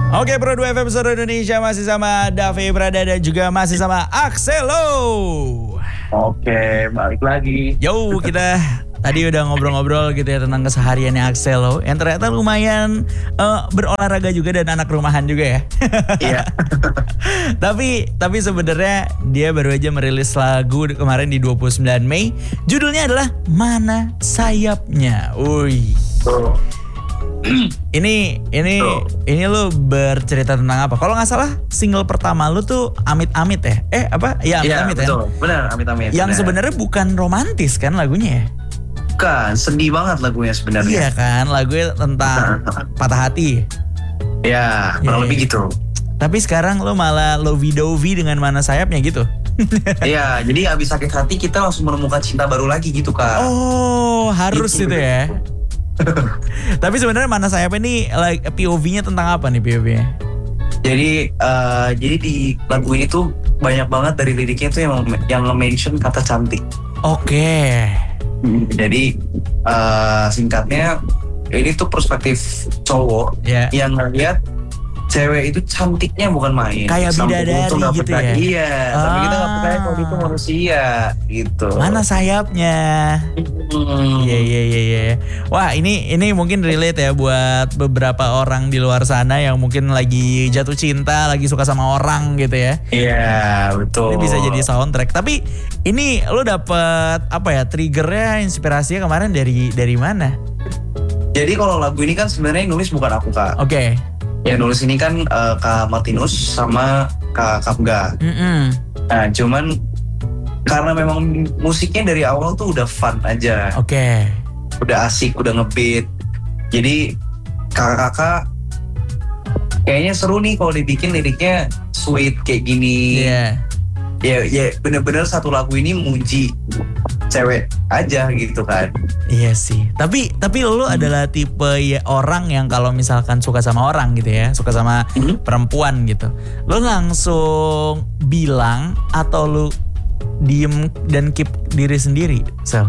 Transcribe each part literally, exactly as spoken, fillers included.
Oke, Pro dua F M Seluruh Indonesia masih sama Davi Brada dan juga masih sama Axelo. Oke, balik lagi. Yo, kita tadi udah ngobrol-ngobrol gitu ya tentang kesehariannya Axelo yang ternyata lumayan uh, berolahraga juga dan anak rumahan juga ya. Iya. tapi tapi sebenarnya dia baru aja merilis lagu kemarin di dua puluh sembilan Mei. Judulnya adalah Mana Sayapnya. Wih. Tuh. ini ini Tuh. ini lu bercerita tentang apa? Kalau nggak salah single pertama lu tuh Amit-Amit ya? Eh apa? Ya Amit-Amit Iya, betul. ya. Benar, Amit-Amit. Yang benar. sebenarnya bukan romantis kan lagunya ya? Bukan, sedih banget lagunya sebenarnya. Iya kan, lagunya tentang patah hati. Ya, Iya, kurang lebih iya. gitu. Tapi sekarang lu malah lovey-dovey dengan Mana Sayapnya gitu. Iya, jadi abis sakit hati kita langsung menemukan cinta baru lagi gitu, Kak. Oh, harus Gitu. itu ya. Tapi sebenarnya Mana Sayapnya ini like, P O V-nya tentang apa nih P O V-nya? Jadi eh, jadi di lagu ini tuh banyak banget dari liriknya tuh yang yang nge-mention kata cantik. Oke. Jadi eh, singkatnya ini tuh perspektif cowok Ya. yang ngeliat cewek itu cantiknya bukan main. Kayak Sampai bidadari itu nggak gitu percaya. ya? Iya, tapi kita nggak percaya kalau Ah. itu manusia gitu. Mana sayapnya? Hmm. Iya iya iya iya. Wah, ini ini mungkin relate ya buat beberapa orang di luar sana yang mungkin lagi jatuh cinta, lagi suka sama orang gitu ya. Iya, betul. Ini bisa jadi soundtrack. Tapi ini lo dapet apa ya triggernya, inspirasinya kemarin dari dari mana? Jadi kalau lagu ini kan sebenarnya yang nulis bukan aku, Kak. Oke. Yang nulis ini kan eh, Kak Martinus sama Kak Kapga. Mm-mm. Nah, cuman karena memang musiknya dari awal tuh udah fun aja. Oke. Udah asik, udah ngebeat. Jadi kakak-kakak kayaknya seru nih kalau dibikin liriknya sweet kayak gini. Iya. Ya, ya bener-bener satu lagu ini muji cewek aja gitu kan. Iya sih. Tapi tapi lo adalah tipe ya orang yang kalau misalkan suka sama orang gitu ya, suka sama Hmm. perempuan gitu, lo langsung bilang atau lo diem dan keep diri sendiri, Sel?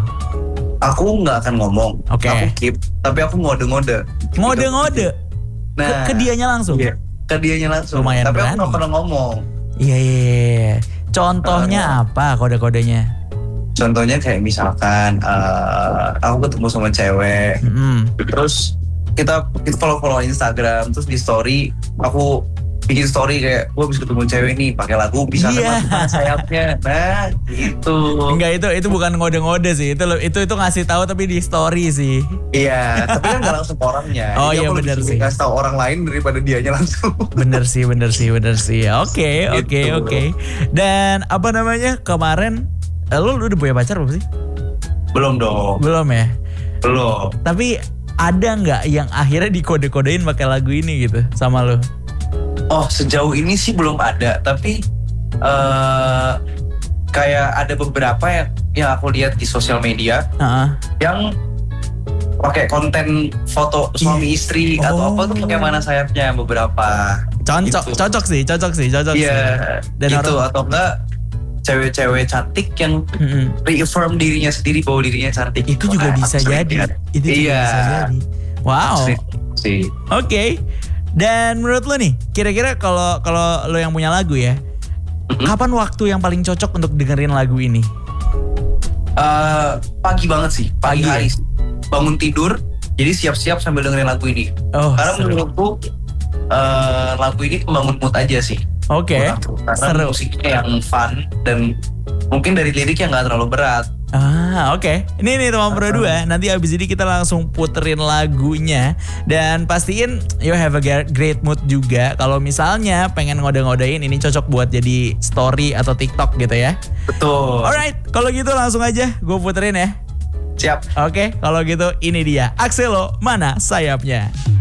Aku nggak akan ngomong, Oke. aku keep, tapi aku ngode-ngode. Ngode-ngode ke, ke dianya langsung. Iya, ke dianya langsung. Lumayan tapi berani. aku nggak pernah ngomong. Iya iya. iya. Contohnya apa kode-kodenya? Contohnya kayak misalkan uh, aku ketemu sama cewek, Mm-mm. terus kita kita follow-follow Instagram, terus di story aku bikin story kayak gue bisa ketemu cewek nih pakai lagu bisa Iya. teman sayapnya, nah gitu. Enggak, itu itu bukan ngode-ngode sih. Itu itu itu ngasih tahu tapi di story sih. Iya, tapi kan nggak langsung ke orangnya. Oh, Jadi iya, aku lebih benar suka sih. ngasih tahu orang lain daripada dianya langsung. Bener sih, bener sih, bener sih. Oke, oke, Gitu. oke. Dan apa namanya kemarin, eh, lu udah punya pacar belum sih? Belum dong, Belum ya. belum. Tapi ada nggak yang akhirnya dikode-kodein pakai lagu ini gitu sama lu? Oh, sejauh ini sih belum ada, tapi eh kayak ada beberapa yang yang aku lihat di sosial media Heeh. yang pakai konten foto suami istri Oh. atau apa tuh pakai Mana Sayapnya beberapa. Cocok, Gitu. cocok sih, cocok sih, cocok sih. Iya, Dan gitu orang- atau enggak cewek-cewek cantik yang Mm-mm. reaffirm dirinya sendiri bahwa dirinya cantik. Itu juga Nah, bisa aku sering jadi. lihat. Itu juga Iya. bisa jadi. Wow. Sih. sih. Oke. Dan menurut lo nih, kira-kira kalau kalau lo yang punya lagu ya, Mhm. kapan waktu yang paling cocok untuk dengerin lagu ini? Eh, pagi banget sih, Pagi pagi, ya? hari. Bangun tidur, jadi siap-siap sambil dengerin lagu ini. Oh, Karena seru. menurutku eh, lagu ini membangun mood aja sih. Oke. Buat aku. Karena Seru. musiknya yang fun dan mungkin dari liriknya nggak terlalu berat. Ah, oke. Ini nih teman Pro dua. Nanti abis ini kita langsung puterin lagunya dan pastiin you have a great mood juga. Kalau misalnya pengen ngode-ngodein, ini cocok buat jadi story atau TikTok gitu ya. Betul. Alright, kalau gitu langsung aja gue puterin ya. Siap. Oke, kalau gitu ini dia Axelo, Mana Sayapnya.